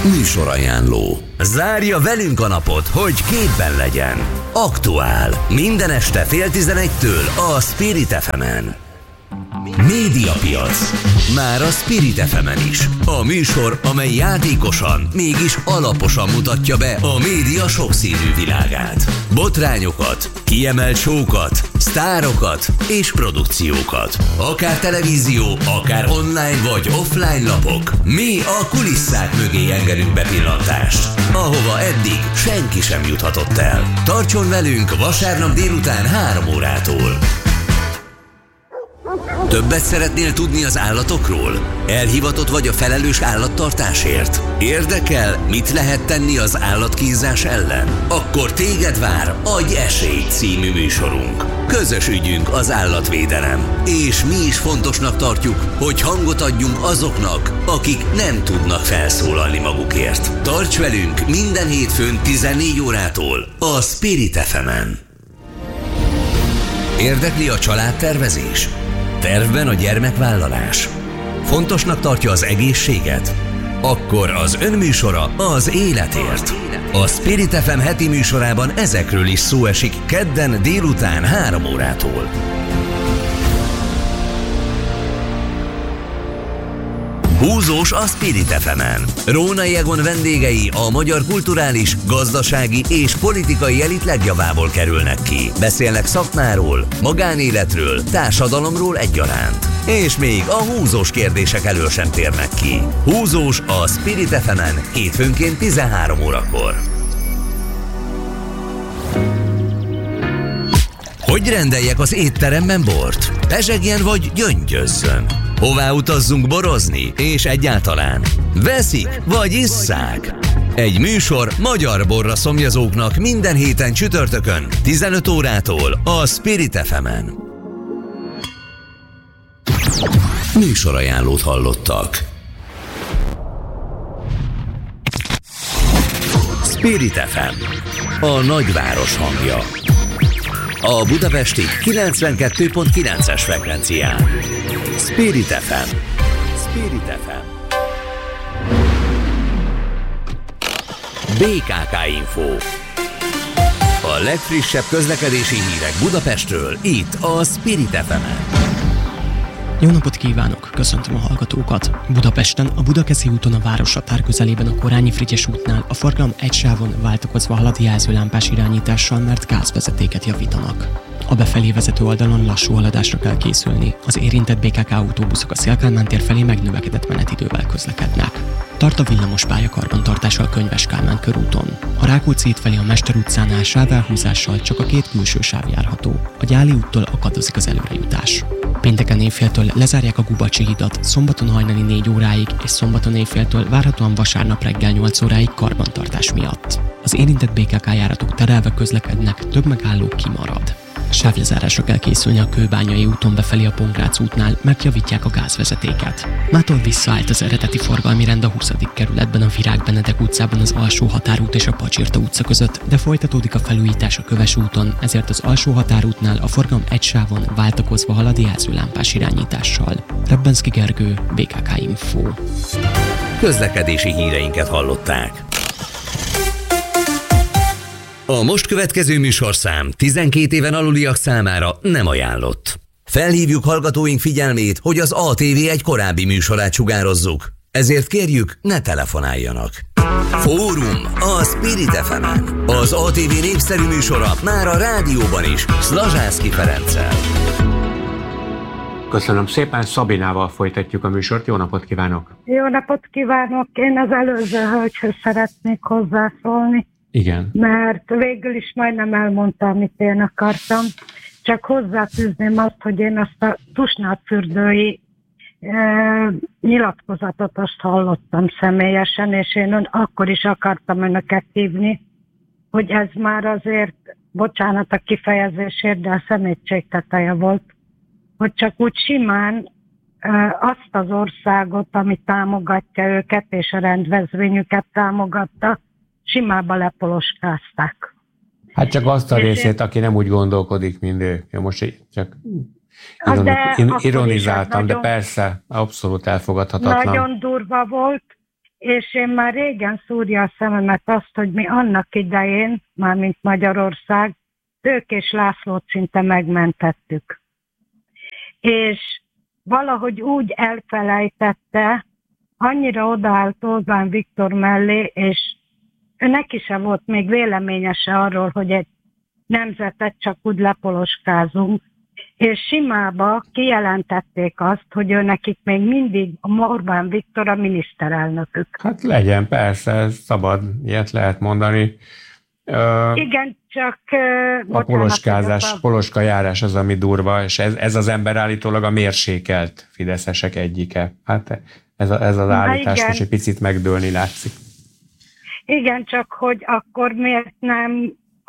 Műsorajánló. Zárja velünk a napot, hogy képben legyen. Aktuál. Minden este 10:30-től a Spirit FM-en. Médiapiac. Már a Spirit FM-en is. A műsor, amely játékosan, mégis alaposan mutatja be a média sokszínű világát. Botrányokat, kiemelt show-kat, sztárokat és produkciókat. Akár televízió, akár online vagy offline lapok. Mi a kulisszák mögé engedünk bepillantást, ahova eddig senki sem juthatott el. Tartson velünk vasárnap délután 3 órától. Többet szeretnél tudni az állatokról? Elhivatott vagy a felelős állattartásért? Érdekel, mit lehet tenni az állatkínzás ellen? Akkor téged vár Adj esélyt című műsorunk. Közös ügyünk az állatvédelem, és mi is fontosnak tartjuk, hogy hangot adjunk azoknak, akik nem tudnak felszólalni magukért. Tarts velünk minden hétfőn 14 órától a Spirit FM-en. Érdekli a családtervezés? Tervben a gyermekvállalás? Fontosnak tartja az egészséget? Akkor az önműsora az életért. A Spirit FM heti műsorában ezekről is szó esik kedden délután 3 órától. Húzós a Spirit FM-en. Rónai Egon vendégei a magyar kulturális, gazdasági és politikai elit legjavából kerülnek ki. Beszélnek szakmáról, magánéletről, társadalomról egyaránt. És még a húzós kérdések elől sem térnek ki. Húzós a Spirit FM-en hétfőnként 13 órakor. Hogy rendeljek az étteremben bort? Pezsegjen vagy gyöngyözzön? Hová utazzunk borozni? És egyáltalán veszik vagy isszák? Egy műsor magyar borra szomjazóknak minden héten csütörtökön 15 órától a Spirit FM-en. Műsorajánlót hallottak. Spirit FM, a nagyváros hangja. A budapesti 92.9-es frekvencián. Spirit FM. Spirit FM. BKK Info. A legfrissebb közlekedési hírek Budapestről, itt a Spirit FM-en. Jó napot kívánok! Köszöntöm a hallgatókat! Budapesten, a Budakeszi úton a városhatár közelében a Korányi Frigyes útnál a forgalom egy sávon váltakozva halad jelzőlámpás irányítással, mert gázvezetéket javítanak. A befelé vezető oldalon lassú haladásra kell készülni. Az érintett BKK autóbuszok a Széll-Kálmán tér felé megnövekedett menetidővel közlekednek. Tart a villamospálya karbantartása a Könyves Kálmán körúton. A Rákóczi híd felé a Mester utcánál sávelhúzással csak a 2 külső sáv járható. A Gyáli úttól akadozik az előrejutás. Pénteken éjféltől lezárják a Gubacsi hidat, szombaton hajnali 4 óráig és szombaton éjféltől várhatóan vasárnap reggel 8 óráig karbantartás miatt. Az érintett BKK járatok terelve közlekednek, több megálló kimarad. Sávlezárásra kell készülni a Kőbányai úton befelé a Pongrác útnál, mert javítják a gázvezetéket. Mától visszaállt az eredeti forgalmi rend a 20. kerületben a Virág Benedek utcában az Alsó Határút és a Pacsirta utca között, de folytatódik a felújítás a Köves úton, ezért az Alsó Határútnál a forgalom egy sávon váltakozva halad jelzőlámpás irányítással. Rebbenszky Gergő, BKK Info. Közlekedési híreinket hallották. A most következő műsorszám 12 éven aluliak számára nem ajánlott. Felhívjuk hallgatóink figyelmét, hogy az ATV egy korábbi műsorát sugározzuk. Ezért kérjük, ne telefonáljanak. Fórum a Spirit FM-en. Az ATV népszerű műsora már a rádióban is, Szlazsászky Ferenccel. Köszönöm szépen, Szabinával folytatjuk a műsort. Jó napot kívánok! Jó napot kívánok! Én az előző hölgyhöz szeretnék hozzászólni. Igen. Mert végül is majdnem elmondta, amit én akartam. Csak hozzáfűzném azt, hogy én azt a Tusnádfürdői nyilatkozatot azt hallottam személyesen, és én akkor is akartam önöket hívni, hogy ez már azért, bocsánat a kifejezésért, de a szemétség teteje volt, hogy csak úgy simán azt az országot, ami támogatja őket, és a rendezvényüket támogatta, simába lepoloskázták. Hát csak azt a részét, aki nem úgy gondolkodik, mint ő. Én most csak ironizáltam, de persze, abszolút elfogadhatatlan. Nagyon durva volt, és én már régen szúrja a szememet azt, hogy mi annak idején, mármint Magyarország, Tőkés Lászlót szinte megmentettük. És valahogy úgy elfelejtette, annyira odaállt Orbán Viktor mellé, és neki sem volt még véleménye se arról, hogy egy nemzetet csak úgy lepoloskázunk, és simába kijelentették azt, hogy ő nekik még mindig Orbán Viktor a miniszterelnökük. Hát legyen, persze, szabad, ilyet lehet mondani. Igen, csak... A poloska járás az, ami durva, és ez az ember állítólag a mérsékelt fideszesek egyike. Hát ez az állítás most egy picit megdőlni látszik. Igen, csak hogy akkor miért nem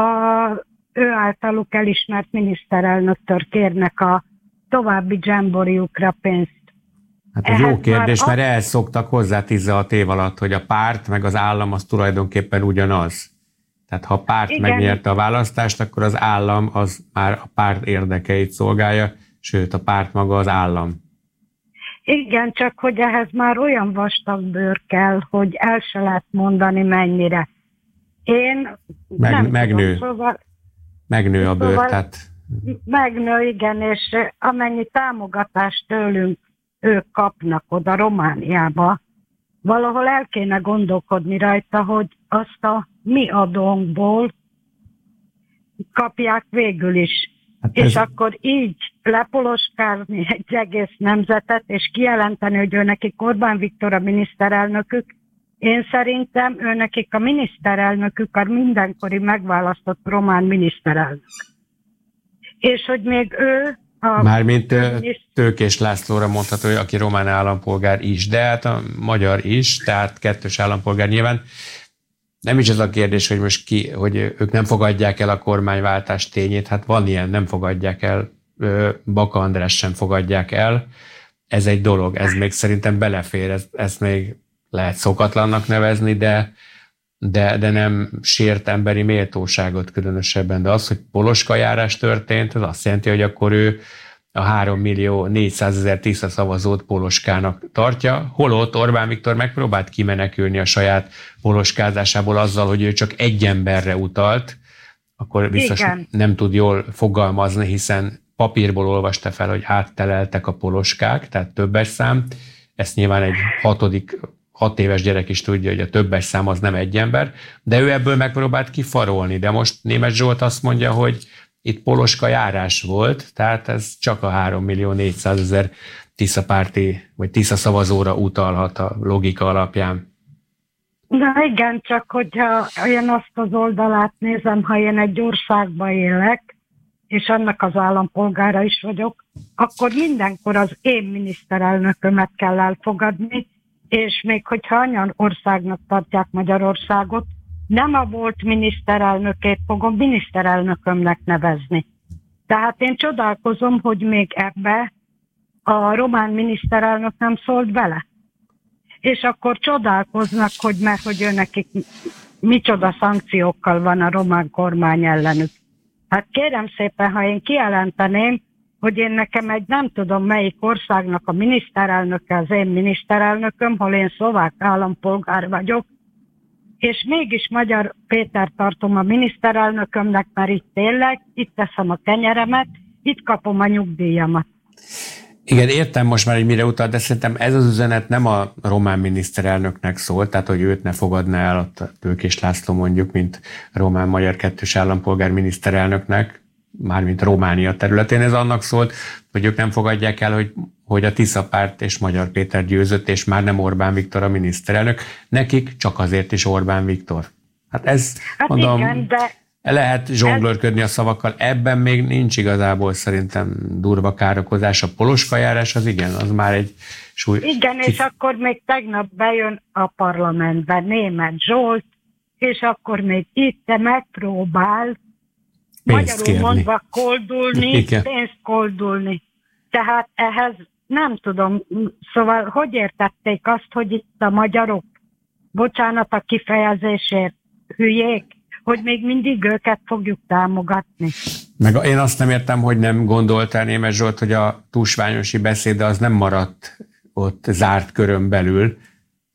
ő általuk elismert miniszterelnöktől kérnek a további dzsamboriukra pénzt? Hát ez jó kérdés, mert elszoktak hozzá 16 év alatt, hogy a párt meg az állam az tulajdonképpen ugyanaz. Tehát ha a párt megnyerte a választást, akkor az állam az már a párt érdekeit szolgálja, sőt a párt maga az állam. Igen, csak hogy ehhez már olyan vastag bőr kell, hogy el se lehet mondani mennyire. Én megnő. Tudom, szóval, megnő a bőr, tehát... Megnő, igen, és amennyi támogatást tőlünk ők kapnak oda Romániába, valahol el kéne gondolkodni rajta, hogy azt a mi adónkból kapják végül is. Hát és akkor így lepoloskázni egy egész nemzetet, és kijelenteni, hogy ő nekik Orbán Viktor a miniszterelnökük, én szerintem ő nekik a miniszterelnökük a mindenkori megválasztott román miniszterelnök. És hogy még ő... Mármint Tőkés Lászlóra mondható, aki román állampolgár is, de hát a magyar is, tehát kettős állampolgár nyilván. Nem is ez a kérdés, hogy most hogy ők nem fogadják el a kormányváltás tényét, hát van ilyen, nem fogadják el, Baka András sem fogadják el. Ez egy dolog, ez még szerintem belefér, ezt még lehet szokatlannak nevezni, de nem sért emberi méltóságot különösebben. De az, hogy poloska járás történt, az azt jelenti, hogy akkor ő a 3.400.000 tiszta szavazót poloskának tartja, holott Orbán Viktor megpróbált kimenekülni a saját poloskázásából azzal, hogy ő csak egy emberre utalt, akkor biztos nem tud jól fogalmazni, hiszen papírból olvasta fel, hogy átteleltek a poloskák, tehát többes szám. Ezt nyilván egy 6 éves gyerek is tudja, hogy a többes szám az nem egy ember, de ő ebből megpróbált kifarolni. De most Németh Zsolt azt mondja, hogy itt poloska járás volt, tehát ez csak a 3.400.000 Tisza párti, vagy Tisza szavazóra utalhat a logika alapján. Na igen, csak hogyha én azt az oldalát nézem, ha én egy országban élek, és annak az állampolgára is vagyok, akkor mindenkor az én miniszterelnökömet kell elfogadni, és még hogyha annyian országnak tartják Magyarországot, nem a volt miniszterelnökét fogom miniszterelnökömnek nevezni. Tehát én csodálkozom, hogy még ebbe a román miniszterelnök nem szólt bele. És akkor csodálkoznak, hogy ő nekik micsoda szankciókkal van a román kormány ellenük. Hát kérem szépen, ha én kijelenteném, hogy én nekem egy nem tudom melyik országnak a miniszterelnöke az én miniszterelnököm, hol én szlovák állampolgár vagyok, és mégis Magyar Péter tartom a miniszterelnökömnek, mert itt tényleg, itt teszem a kenyeremet, itt kapom a nyugdíjamat. Igen, értem most már, hogy mire utal, de szerintem ez az üzenet nem a román miniszterelnöknek szól, tehát hogy őt ne fogadná el a Tőkés László mondjuk, mint román-magyar kettős állampolgár miniszterelnöknek, mármint Románia területén. Ez annak szólt, hogy ők nem fogadják el, hogy a Tisza párt és Magyar Péter győzött, és már nem Orbán Viktor a miniszterelnök. Nekik csak azért is Orbán Viktor. Hát ez, mondom, igen, de lehet zsonglőrködni a szavakkal. Ebben még nincs igazából szerintem durva károkozás. A poloska járás az igen, az már egy súly. Igen, és akkor még tegnap bejön a parlamentben Németh Zsolt, és akkor még itt megpróbál magyarul mondva koldulni, pénzt koldulni. Tehát ehhez nem tudom, szóval hogy értették azt, hogy itt a magyarok, bocsánat a kifejezésért, hülyék, hogy még mindig őket fogjuk támogatni. Meg én azt nem értem, hogy nem gondoltál, Németh Zsolt, hogy a tusványosi beszéde az nem maradt ott zárt körön belül.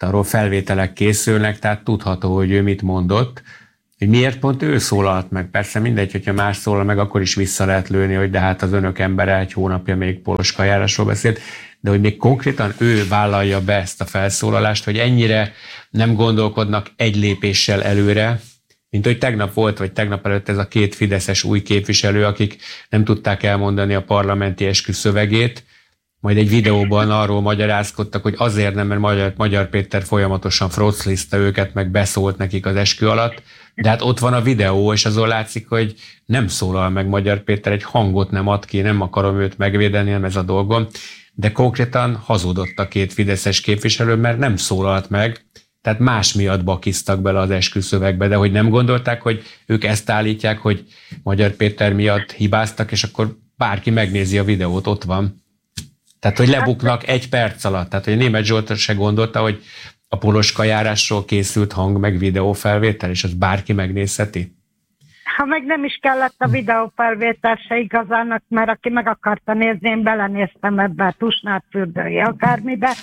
arról felvételek készülnek, tehát tudható, hogy ő mit mondott, hogy miért pont ő szólalt meg. Persze mindegy, hogyha más szólal meg, akkor is vissza lehet lőni, hogy de hát az önök embere egy hónapja még poloskajárásról beszélt, de hogy még konkrétan ő vállalja be ezt a felszólalást, hogy ennyire nem gondolkodnak egy lépéssel előre, mint hogy tegnap volt, vagy tegnap előtt ez a 2 fideszes új képviselő, akik nem tudták elmondani a parlamenti esküszövegét, majd egy videóban arról magyarázkodtak, hogy azért nem, mert Magyar Péter folyamatosan froclizta őket, meg beszólt nekik az eskü alatt, de hát ott van a videó, és azon látszik, hogy nem szólal meg Magyar Péter, egy hangot nem ad ki, nem akarom őt megvédeni, nem ez a dolgom, de konkrétan hazudott a 2 fideszes képviselő, mert nem szólalt meg, tehát más miatt bakiztak bele az esküszövegbe, de hogy nem gondolták, hogy ők ezt állítják, hogy Magyar Péter miatt hibáztak, és akkor bárki megnézi a videót, ott van. Tehát, hogy lebuknak 1 perc alatt. Tehát, hogy Németh Zsolt se gondolta, hogy a poloskajárásról készült hang meg videófelvétel, és az bárki megnézheti? Ha meg nem is kellett a videófelvétel se igazának, mert aki meg akarta nézni, én belenéztem ebbe a Tusnád fürdői akármibe,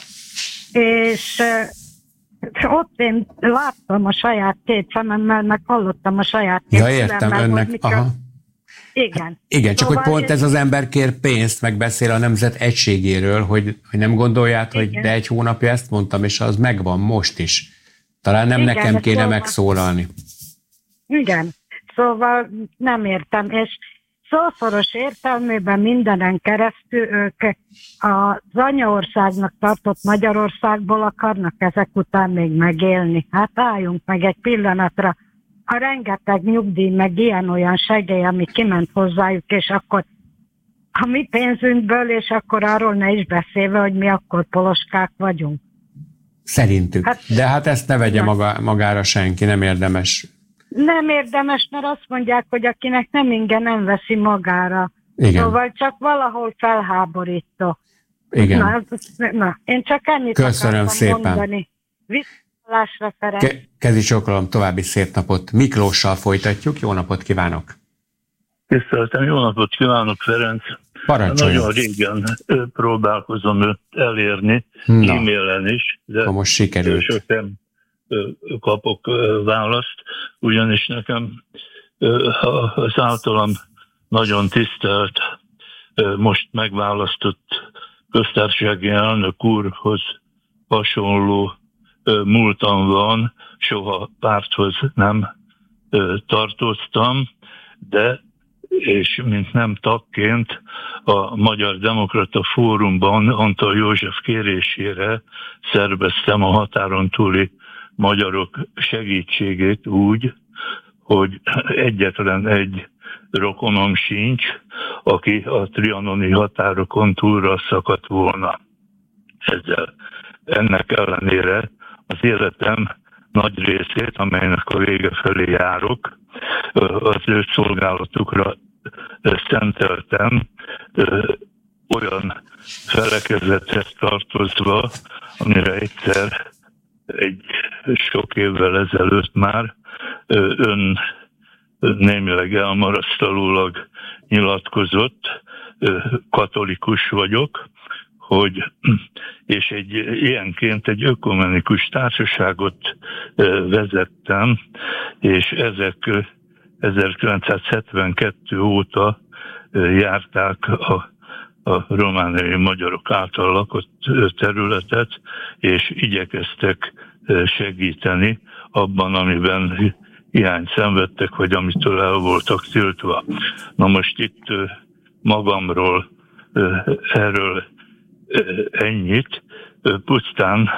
és ott én láttam a saját 2 szememmel, meg hallottam a saját 2 szemmel. Ja, értem önnek. Aha. Igen. Igen, csak szóval hogy pont ez az ember kér pénzt, meg beszél a nemzet egységéről, hogy nem gondolját, hogy de 1 hónapja ezt mondtam, és az megvan most is. Talán nem igen, nekem kéne szóval megszólalni. Igen, szóval nem értem, és szószoros értelmében mindenen keresztül ők az anyaországnak tartott Magyarországból akarnak ezek után még megélni. Hát álljunk meg egy pillanatra. A rengeteg nyugdíj, meg ilyen-olyan segély, ami kiment hozzájuk, és akkor a mi pénzünkből, és akkor arról ne is beszélve, hogy mi akkor poloskák vagyunk. Szerintük. De hát ezt ne vegye magára senki, nem érdemes. Nem érdemes, mert azt mondják, hogy akinek nem inge, nem veszi magára. Igen. Szóval csak valahol felháborító. Igen. Na, én csak ennyit köszönöm szépen mondani. Viszontlátásra, Ferenc. Kezi csokolom, további szép napot. Miklóssal folytatjuk, jó napot kívánok! Tiszteltem, jó napot kívánok, Ferenc! Parancsoljon. Nagyon régen próbálkozom őt elérni, e-mailen is, de most sikerült. Sosem kapok választ, ugyanis nekem az általam nagyon tisztelt, most megválasztott köztársasági elnök úrhoz hasonló múltam van, soha párthoz nem tartoztam, de és mint nem tagként a Magyar Demokrata Fórumban Antal József kérésére szerveztem a határon túli magyarok segítségét úgy, hogy egyetlen egy rokonom sincs, aki a trianoni határokon túlra szakadt volna. Ennek ellenére az életem nagy részét, amelynek a vége felé járok, az ő szolgálatukra szenteltem, olyan felekezethez tartozva, amire egyszer egy sok évvel ezelőtt már ön némileg elmarasztalólag nyilatkozott, katolikus vagyok, és ilyenként egy ökumenikus társaságot vezettem, és ezek 1972 óta járták a romániai magyarok által lakott területet, és igyekeztek segíteni abban, amiben hiányt szenvedtek, vagy amitől el voltak tiltva. Na most itt magamról erről ennyit, pusztán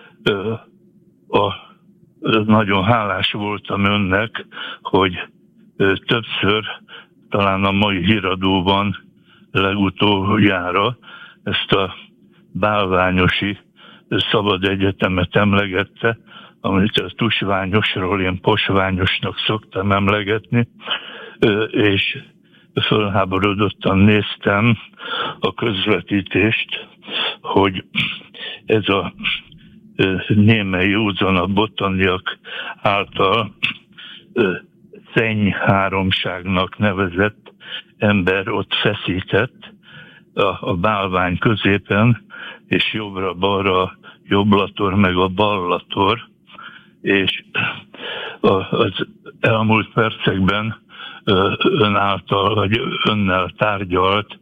nagyon hálás voltam önnek, hogy többször, talán a mai híradóban legutoljára ezt a bálványosi szabad egyetemet emlegette, amit a tusványosról én posványosnak szoktam emlegetni, és fölháborodottan néztem a közvetítést, hogy ez a némely józanabb bottaniak által szennyháromságnak nevezett ember ott feszített a bálvány középen, és jobbra-balra jobblator meg a ballator, és az elmúlt percekben ön által, vagy önnel tárgyalt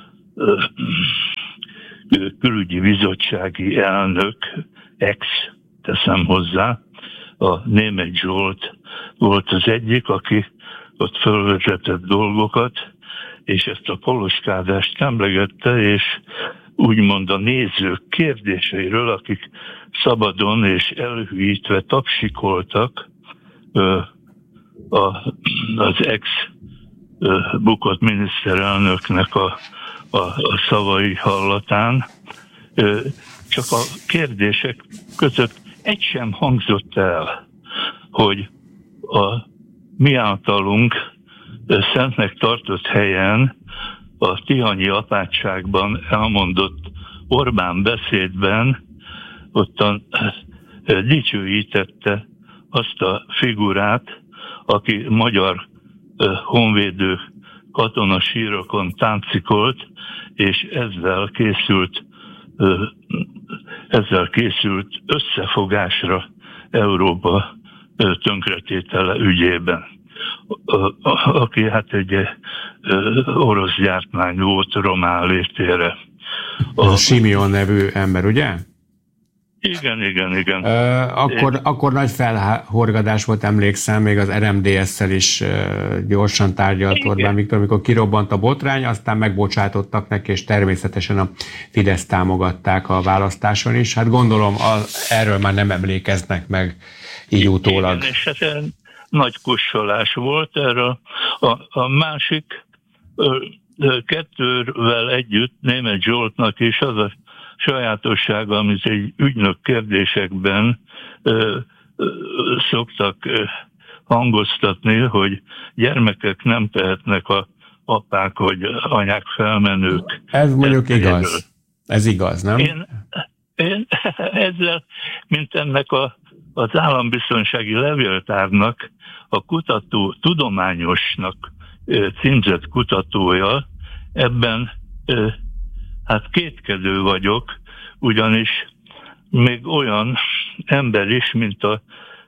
külügyi bizottsági elnök, teszem hozzá, a Németh Zsolt volt az egyik, aki ott fölvezetett dolgokat, és ezt a poloskádást emlegette, és úgymond a nézők kérdéseiről, akik szabadon és elhűítve tapsikoltak az bukott miniszterelnöknek a szavai hallatán, csak a kérdések között egy sem hangzott el, hogy a mi általunk szentnek tartott helyen, a tihanyi apátságban elmondott Orbán beszédben ottan dicsőítette azt a figurát, aki magyar honvédő katonasírokon táncikolt, és ezzel készült összefogásra Európa tönkretétele ügyében. Aki hát egy orosz gyártmány volt román létére. A Simeon nevű ember, ugye? Igen. Akkor nagy felhorgadás volt, emlékszem, még az RMDS-szel is gyorsan tárgyalt Orbán Viktor, amikor kirobbant a botrány, aztán megbocsátottak neki, és természetesen a Fidesz támogatták a választáson is. Hát gondolom, erről már nem emlékeznek meg így utólag. Igen, és hát nagy kussolás volt erről. A másik kettővel együtt Németh Zsoltnak is az a sajátossága, amit egy ügynök kérdésekben szoktak hangoztatni, hogy gyermekek nem tehetnek a apák vagy anyák felmenők. Ez mondjuk igaz. Ez igaz, nem? Én ezzel, mint ennek az állambiztonsági levéltárnak a tudományosnak címzett kutatója, ebben hát kétkedő vagyok, ugyanis még olyan ember is, mint a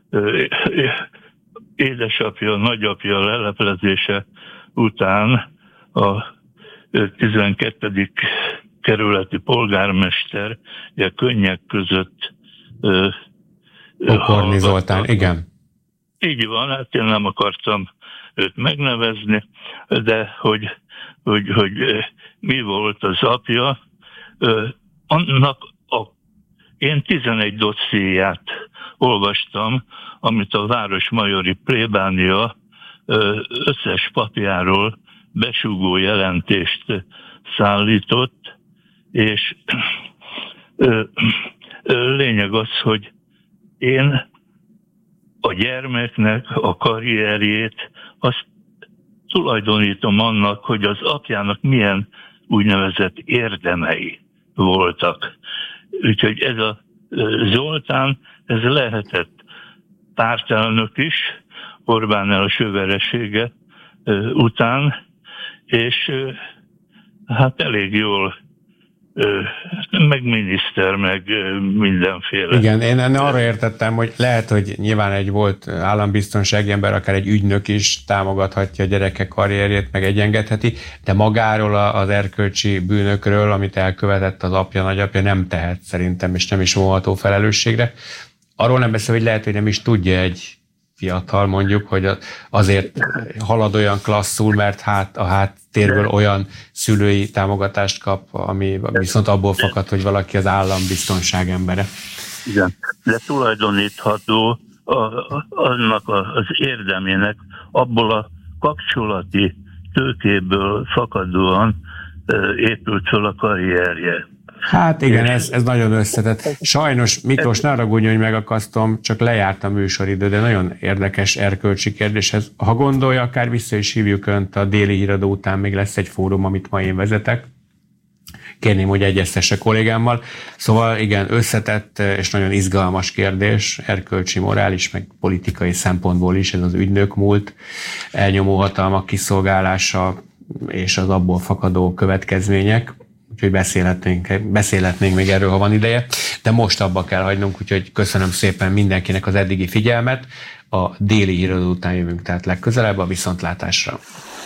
édesapja, nagyapja leleplezése után a 12. kerületi polgármester, ugye könnyek között Pokorni Zoltán, igen. Így van, hát én nem akartam őt megnevezni, de hogy mi volt az apja, annak én 11 dossziéját olvastam, amit a városmajori plébánia összes papjáról besúgó jelentést szállított, és lényeg az, hogy én a gyermeknek a karrierjét azt tulajdonítom annak, hogy az apjának milyen úgynevezett érdemei voltak. Úgyhogy ez a Zoltán, ez lehetett pártelnök is, Orbán első veresége után, és hát elég jól meg miniszter, meg mindenféle. Igen, én arra értettem, hogy lehet, hogy nyilván egy volt állambiztonsági ember, akár egy ügynök is támogathatja a gyerekek karrierjét, meg egyengedheti, de magáról az erkölcsi bűnökről, amit elkövetett az apja, nagyapja, nem tehet szerintem, és nem is vonható felelősségre. Arról nem beszél, hogy lehet, hogy nem is tudja egy fiatal, mondjuk, hogy azért halad olyan klasszul, mert a háttérből olyan szülői támogatást kap, ami viszont abból fakad, hogy valaki az állambiztonság embere. Igen, de tulajdonítható annak az érdemének abból a kapcsolati tőkéből fakadóan épült fel a karrierje. Hát igen, ez nagyon összetett. Sajnos, Miklós, ne ragudj, hogy megakasztom, csak lejárt a műsoridő, de nagyon érdekes erkölcsi kérdéshez. Ha gondolja, akár vissza is hívjuk Önt a déli híradó után, még lesz egy fórum, amit ma én vezetek. Kérném, hogy egyeztesse kollégámmal. Szóval igen, összetett és nagyon izgalmas kérdés, erkölcsi, morális, meg politikai szempontból is, ez az ügynök múlt, elnyomó hatalmak kiszolgálása és az abból fakadó következmények. Úgyhogy beszélhetnénk még erről, ha van ideje. de most abba kell hagynunk, úgyhogy köszönöm szépen mindenkinek az eddigi figyelmet. A déli híradó után jövünk, tehát legközelebb a viszontlátásra.